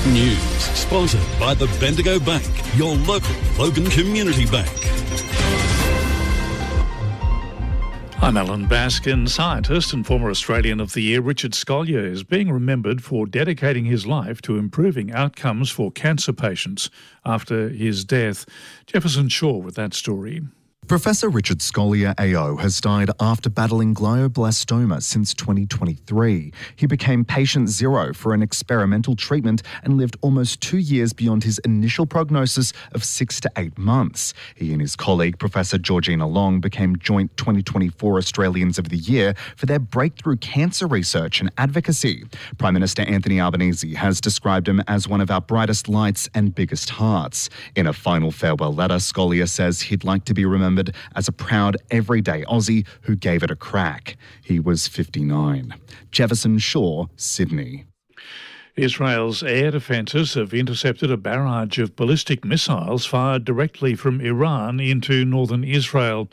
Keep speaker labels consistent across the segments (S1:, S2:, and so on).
S1: News, sponsored by the Bendigo Bank, your local Logan Community Bank.
S2: I'm Alan Baskin. Scientist and former Australian of the Year Richard Scolyer is being remembered for dedicating his life to improving outcomes for cancer patients after his death. Jefferson Shaw with that story.
S3: Professor Richard Scolyer AO has died after battling glioblastoma since 2023. He became patient zero for an experimental treatment and lived almost 2 years beyond his initial prognosis of 6 to 8 months. He and his colleague, Professor Georgina Long, became joint 2024 Australians of the Year for their breakthrough cancer research and advocacy. Prime Minister Anthony Albanese has described him as one of our brightest lights and biggest hearts. In a final farewell letter, Scolyer says he'd like to be remembered as a proud, everyday Aussie who gave it a crack. He was 59. Jefferson Shaw, Sydney.
S2: Israel's air defences have intercepted a barrage of ballistic missiles fired directly from Iran into northern Israel.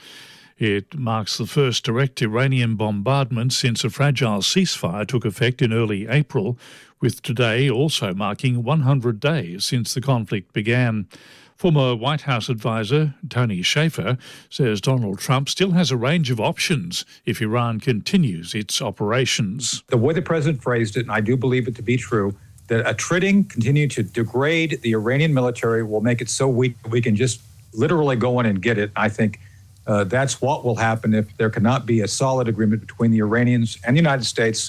S2: It marks the first direct Iranian bombardment since a fragile ceasefire took effect in early April, with today also marking 100 days since the conflict began. Former White House advisor Tony Shaffer says Donald Trump still has a range of options if Iran continues its operations.
S4: The way the president phrased it, and I do believe it to be true, that attriting, continue to degrade the Iranian military will make it so weak we can just literally go in and get it. I think that's what will happen if there cannot be a solid agreement between the Iranians and the United States.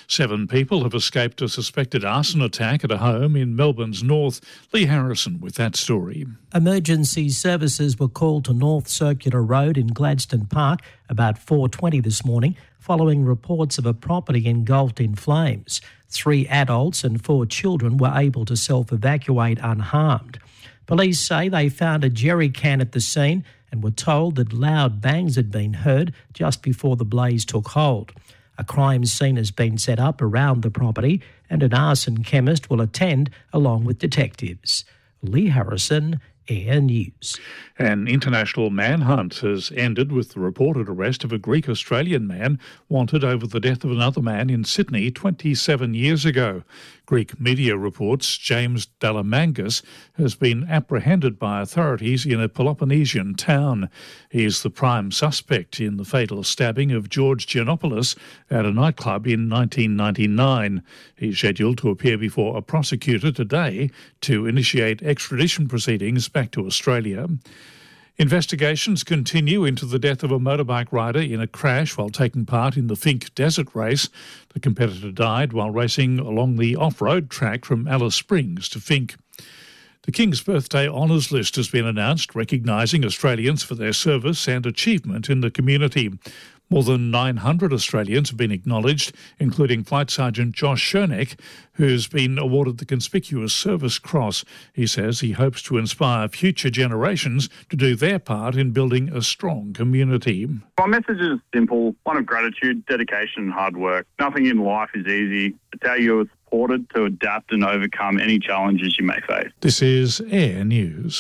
S2: 7 people have escaped a suspected arson attack at a home in Melbourne's north. Lee Harrison with that story.
S5: Emergency services were called to North Circular Road in Gladstone Park about 4:20 this morning, following reports of a property engulfed in flames. 3 adults and 4 children were able to self-evacuate unharmed. Police say they found a jerry can at the scene and were told that loud bangs had been heard just before the blaze took hold. A crime scene has been set up around the property and an arson chemist will attend along with detectives. Lee Harrison, Air News.
S2: An international manhunt has ended with the reported arrest of a Greek-Australian man wanted over the death of another man in Sydney 27 years ago. Greek media reports James Dalamangas has been apprehended by authorities in a Peloponnesian town. He is the prime suspect in the fatal stabbing of George Giannopoulos at a nightclub in 1999. He's scheduled to appear before a prosecutor today to initiate extradition proceedings back to Australia. Investigations continue into the death of a motorbike rider in a crash while taking part in the Finke Desert Race. The competitor died while racing along the off-road track from Alice Springs to Finke. The King's Birthday Honours List has been announced, recognising Australians for their service and achievement in the community. More than 900 Australians have been acknowledged, including Flight Sergeant Josh Scherneck, who's been awarded the Conspicuous Service Cross. He says he hopes to inspire future generations to do their part in building a strong community.
S6: My message is simple, one of gratitude, dedication and hard work. Nothing in life is easy. It's how you're supported to adapt and overcome any challenges you may face.
S2: This is Air News.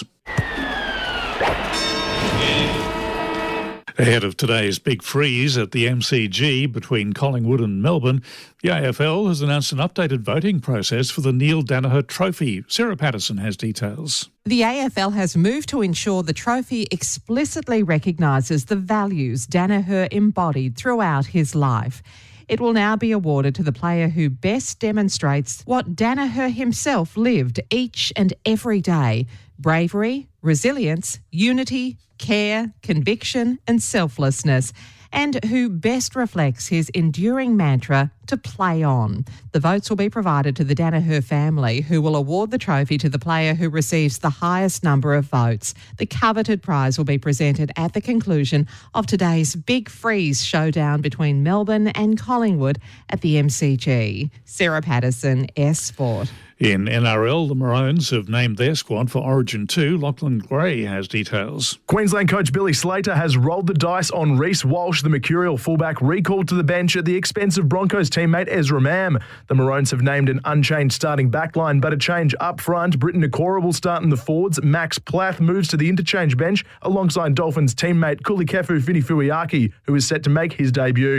S2: Ahead of today's big freeze at the MCG between Collingwood and Melbourne, the AFL has announced an updated voting process for the Neil Daniher Trophy. Sarah Patterson has details.
S7: The AFL has moved to ensure the trophy explicitly recognises the values Daniher embodied throughout his life. It will now be awarded to the player who best demonstrates what Daniher himself lived each and every day: bravery, resilience, unity, care, conviction and selflessness, and who best reflects his enduring mantra to play on. The votes will be provided to the Daniher family, who will award the trophy to the player who receives the highest number of votes. The coveted prize will be presented at the conclusion of today's Big Freeze showdown between Melbourne and Collingwood at the MCG. Sarah Patterson, S Sport.
S2: In NRL, the Maroons have named their squad for Origin 2. Lachlan Gray has details.
S8: Queensland coach Billy Slater has rolled the dice on Reece Walsh, the Mercurial fullback, recalled to the bench at the expense of Broncos teammate Ezra Mam. The Maroons have named an unchanged starting backline, but a change up front. Britton Nakora will start in the forwards. Max Plath moves to the interchange bench alongside Dolphins teammate Kulikefu Finifuiaki, who is set to make his debut.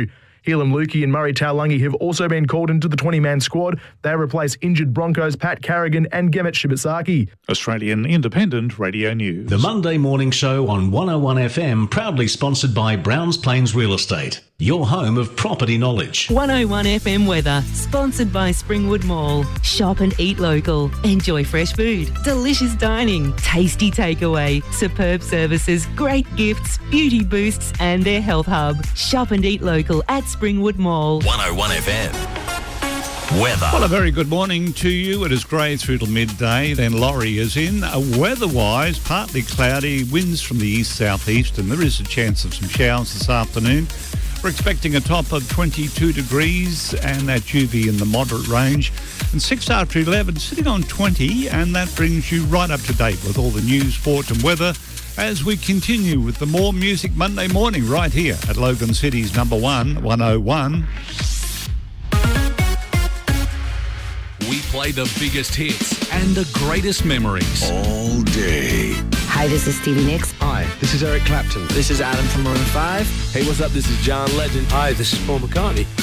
S8: Helam Lukey and Murray Taulungi have also been called into the 20-man squad. They replace injured Broncos Pat Carrigan and Gemmet Shibasaki.
S2: Australian Independent Radio News.
S9: The Monday Morning Show on 101 FM, proudly sponsored by Browns Plains Real Estate, your home of property knowledge.
S10: 101 FM weather, sponsored by Springwood Mall. Shop and eat local. Enjoy fresh food, delicious dining, tasty takeaway, superb services, great gifts, beauty boosts and their health hub. Shop and eat local at Springwood Mall.
S1: 101 FM. Weather.
S2: Well, a very good morning to you. It is grey through till midday. Then Laurie is in. Weather-wise, partly cloudy, winds from the east-southeast, and there is a chance of some showers this afternoon. We're expecting a top of 22 degrees and that UV in the moderate range. And 6 after 11, sitting on 20, and that brings you right up to date with all the news, sport and weather as we continue with the More Music Monday morning right here at Logan City's number 1, 101.
S1: We play the biggest hits and the greatest memories all day.
S11: Hi, this is Stevie Nicks.
S12: Hi, this is Eric Clapton.
S13: This is Adam from Maroon 5.
S12: Hey, what's up? This is John Legend.
S13: Hi, this is Paul McCartney.